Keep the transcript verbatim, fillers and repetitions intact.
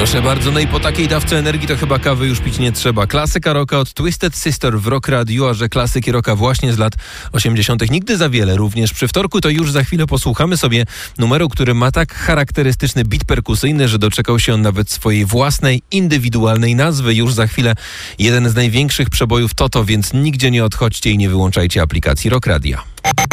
Proszę bardzo, no i po takiej dawce energii to chyba kawy już pić nie trzeba. Klasyka rocka od Twisted Sister w Rock Radio, a że klasyki rocka właśnie z lat osiemdziesiątych nigdy za wiele. Również przy wtorku to już za chwilę posłuchamy sobie numeru, który ma tak charakterystyczny beat perkusyjny, że doczekał się on nawet swojej własnej, indywidualnej nazwy. Już za chwilę jeden z największych przebojów Toto, więc nigdzie nie odchodźcie i nie wyłączajcie aplikacji Rock Radia.